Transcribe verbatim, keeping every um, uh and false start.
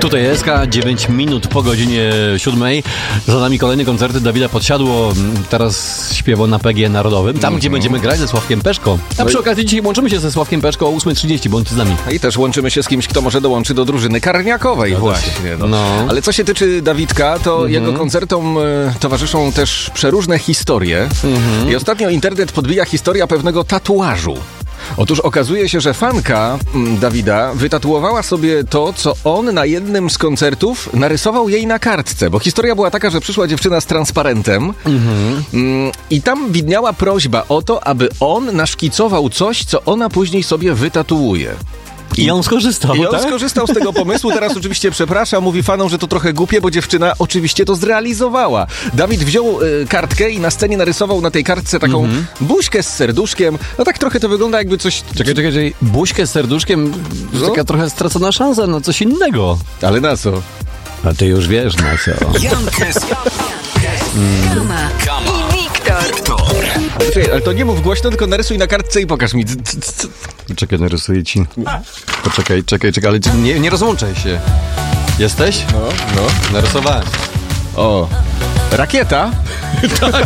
Tutaj S K, dziewięć minut po godzinie siódmej. Za nami kolejne koncerty Dawida Podsiadło. Teraz śpiewa na P G Narodowym. Tam, gdzie będziemy grać ze Sławkiem Peszko. A przy okazji dzisiaj łączymy się ze Sławkiem Peszko o ósma trzydzieści. Bądź z nami. I też łączymy się z kimś, kto może dołączy do drużyny karniakowej. No właśnie. No. No. Ale co się tyczy Dawidka, to mhm. jego koncertom e, towarzyszą też przeróżne historie. Mhm. I ostatnio internet podbija historia pewnego tatuażu. Otóż okazuje się, że fanka Dawida wytatuowała sobie to, co on na jednym z koncertów narysował jej na kartce, bo historia była taka, że przyszła dziewczyna z transparentem mhm. i tam widniała prośba o to, aby on naszkicował coś, co ona później sobie wytatuuje. I on skorzystał, I on tak? skorzystał z tego pomysłu, teraz oczywiście przeprasza, mówi fanom, że to trochę głupie, bo dziewczyna oczywiście to zrealizowała. Dawid wziął y, kartkę i na scenie narysował na tej kartce taką mm-hmm. buźkę z serduszkiem. No tak trochę to wygląda jakby coś... Czekaj, czekaj, czekaj. Buźkę z serduszkiem? No? Taka trochę stracona szansa na coś innego. Ale na co? A ty już wiesz na co. Jankes, Kama i Wiktor. Czekaj, ale to nie mów głośno, tylko narysuj na kartce i pokaż mi. Czekaj, narysuję ci. Poczekaj, czekaj, czekaj, ale nie, nie rozłączaj się. Jesteś? No, no. Narysowałem. O, rakieta? Tak.